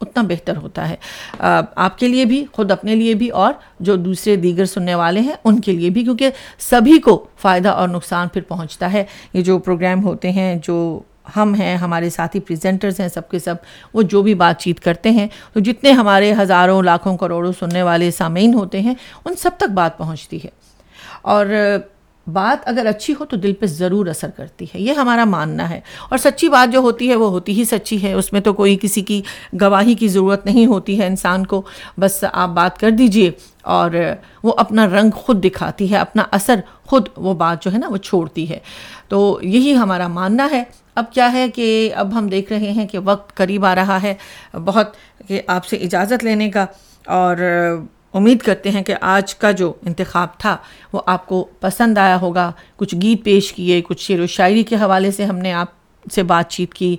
اتنا بہتر ہوتا ہے آپ کے لیے بھی, خود اپنے لیے بھی, اور جو دوسرے دیگر سننے والے ہیں ان کے لیے بھی, کیونکہ سبھی کو فائدہ اور نقصان پھر پہنچتا ہے. یہ جو پروگرام ہوتے ہیں, جو ہم ہیں, ہمارے ساتھی پریزنٹرز ہیں, سب کے سب وہ جو بھی بات چیت کرتے ہیں, تو جتنے ہمارے ہزاروں لاکھوں کروڑوں سننے والے سامعین ہوتے ہیں ان سب تک بات پہنچتی ہے. اور بات اگر اچھی ہو تو دل پہ ضرور اثر کرتی ہے, یہ ہمارا ماننا ہے. اور سچی بات جو ہوتی ہے وہ ہوتی ہی سچی ہے, اس میں تو کوئی کسی کی گواہی کی ضرورت نہیں ہوتی ہے انسان کو. بس آپ بات کر دیجئے اور وہ اپنا رنگ خود دکھاتی ہے, اپنا اثر خود وہ بات جو ہے نا وہ چھوڑتی ہے. تو یہی ہمارا ماننا ہے. اب کیا ہے کہ اب ہم دیکھ رہے ہیں کہ وقت قریب آ رہا ہے بہت کہ آپ سے اجازت لینے کا, اور امید کرتے ہیں کہ آج کا جو انتخاب تھا وہ آپ کو پسند آیا ہوگا. کچھ گیت پیش کیے, کچھ شعر و شاعری کے حوالے سے ہم نے آپ سے بات چیت کی,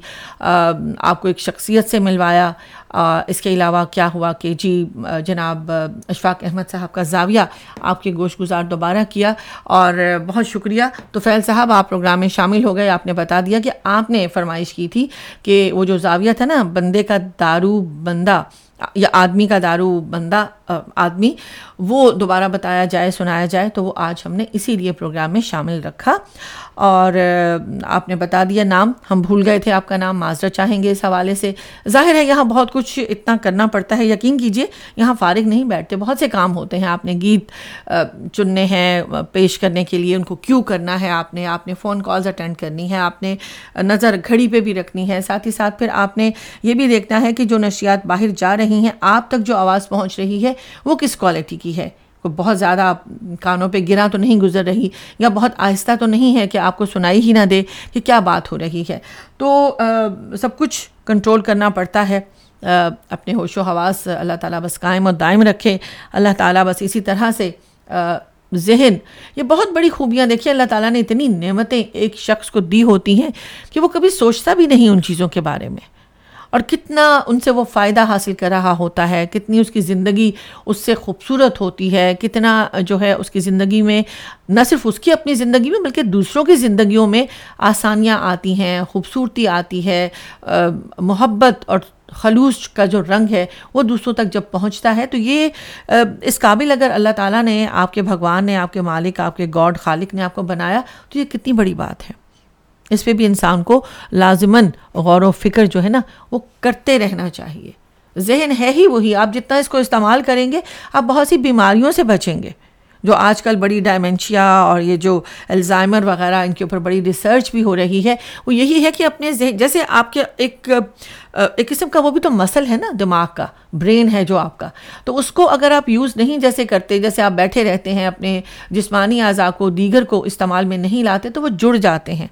آپ کو ایک شخصیت سے ملوایا. اس کے علاوہ کیا ہوا کہ جی جناب اشفاق احمد صاحب کا زاویہ آپ کے گوش گزار دوبارہ کیا, اور بہت شکریہ. تو فیل صاحب آپ پروگرام میں شامل ہو گئے, آپ نے بتا دیا کہ آپ نے فرمائش کی تھی کہ وہ جو زاویہ تھا نا, بندے کا دارو بندہ یا آدمی کا دارو بندہ آدمی, وہ دوبارہ بتایا جائے, سنایا جائے. تو وہ آج ہم نے اسی لیے پروگرام میں شامل رکھا. اور آپ نے بتا دیا نام, ہم بھول گئے تھے آپ کا نام, معذرت چاہیں گے اس حوالے سے. ظاہر ہے یہاں بہت کچھ اتنا کرنا پڑتا ہے, یقین کیجئے یہاں فارغ نہیں بیٹھتے, بہت سے کام ہوتے ہیں. آپ نے گیت چننے ہیں پیش کرنے کے لیے, ان کو کیوں کرنا ہے, آپ نے فون کالز اٹینڈ کرنی ہے, آپ نے نظر گھڑی پہ بھی رکھنی ہے, ساتھ ہی ساتھ پھر آپ نے یہ بھی دیکھنا ہے کہ جو نشریات باہر جا رہی ہیں, آپ تک جو آواز پہنچ رہی ہے وہ کس کوالٹی کی ہے, بہت زیادہ کانوں پہ گرا تو نہیں گزر رہی, یا بہت آہستہ تو نہیں ہے کہ آپ کو سنائی ہی نہ دے کہ کیا بات ہو رہی ہے. تو سب کچھ کنٹرول کرنا پڑتا ہے. اپنے ہوش و حواس اللہ تعالیٰ بس قائم اور دائم رکھے. اللہ تعالیٰ بس اسی طرح سے ذہن, یہ بہت بڑی خوبیاں دیکھیے, اللہ تعالیٰ نے اتنی نعمتیں ایک شخص کو دی ہوتی ہیں کہ وہ کبھی سوچتا بھی نہیں ان چیزوں کے بارے میں, اور کتنا ان سے وہ فائدہ حاصل کر رہا ہوتا ہے, کتنی اس کی زندگی اس سے خوبصورت ہوتی ہے, کتنا جو ہے اس کی زندگی میں نہ صرف اس کی اپنی زندگی میں بلکہ دوسروں کی زندگیوں میں آسانیاں آتی ہیں, خوبصورتی آتی ہے, محبت اور خلوص کا جو رنگ ہے وہ دوسروں تک جب پہنچتا ہے. تو یہ اس قابل اگر اللہ تعالیٰ نے, آپ کے بھگوان نے, آپ کے مالک, آپ کے گاڈ خالق نے آپ کو بنایا, تو یہ کتنی بڑی بات ہے. اس پہ بھی انسان کو لازماً غور و فکر جو ہے نا وہ کرتے رہنا چاہیے. ذہن ہے ہی وہی, آپ جتنا اس کو استعمال کریں گے آپ بہت سی بیماریوں سے بچیں گے, جو آج کل بڑی ڈائمنشیا اور یہ جو الزائمر وغیرہ ان کے اوپر بڑی ریسرچ بھی ہو رہی ہے. وہ یہی ہے کہ اپنے ذہن, جیسے آپ کے ایک قسم کا وہ بھی تو مسل ہے نا, دماغ کا برین ہے جو آپ کا, تو اس کو اگر آپ یوز نہیں جیسے کرتے, جیسے آپ بیٹھے رہتے ہیں اپنے جسمانی اعضاء کو دیگر کو استعمال میں نہیں لاتے, تو وہ جڑ جاتے ہیں,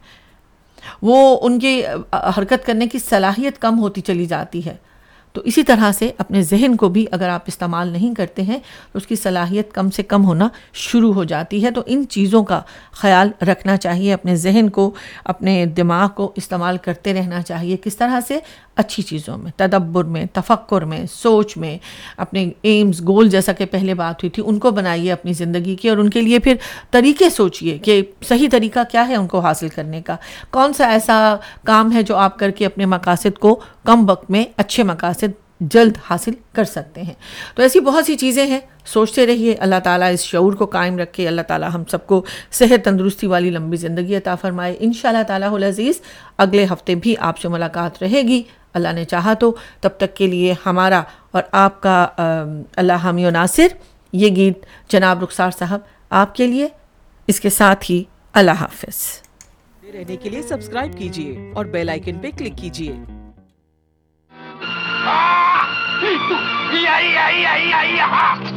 وہ ان کی حرکت کرنے کی صلاحیت کم ہوتی چلی جاتی ہے. تو اسی طرح سے اپنے ذہن کو بھی اگر آپ استعمال نہیں کرتے ہیں تو اس کی صلاحیت کم سے کم ہونا شروع ہو جاتی ہے. تو ان چیزوں کا خیال رکھنا چاہیے, اپنے ذہن کو, اپنے دماغ کو استعمال کرتے رہنا چاہیے. کس طرح سے؟ اچھی چیزوں میں, تدبر میں, تفکر میں, سوچ میں, اپنے ایمز, گول جیسا کہ پہلے بات ہوئی تھی ان کو بنائیے اپنی زندگی کی, اور ان کے لیے پھر طریقے سوچئے کہ صحیح طریقہ کیا ہے ان کو حاصل کرنے کا, کون سا ایسا کام ہے جو آپ کر کے اپنے مقاصد کو کم وقت میں اچھے مقاصد جلد حاصل کر سکتے ہیں. تو ایسی بہت سی چیزیں ہیں, سوچتے رہیے. اللہ تعالیٰ اس شعور کو قائم رکھے, اللہ تعالیٰ ہم سب کو صحت تندرستی والی لمبی زندگی عطا فرمائے. انشاءاللہ تعالیٰ العزیز اگلے ہفتے بھی آپ سے ملاقات رہے گی, اللہ نے چاہا تو. تب تک کے لیے ہمارا اور آپ کا اللہ حامی و ناصر. یہ گیت جناب رخسار صاحب آپ کے لیے, اس کے ساتھ ہی اللہ حافظ. رہنے کے لیے سبسکرائب کیجئے اور بیل آئیکن پہ کلک کیجئے. یا